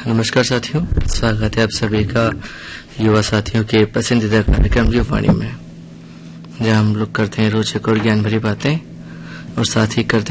नमस्कार साथियों, स्वागत है आप सभी का युवा साथियों के पसंदीदा कार्यक्रम युवावाणी में, जहां हम लोग करते हैं रोचक और ज्ञान भरी बातें और साथ ही करते